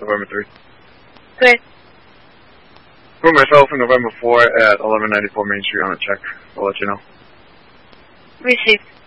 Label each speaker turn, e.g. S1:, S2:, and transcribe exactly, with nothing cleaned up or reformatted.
S1: November three.
S2: Good.
S1: Put myself in November four at eleven ninety-four Main Street on a check. I'll let you know.
S2: Received.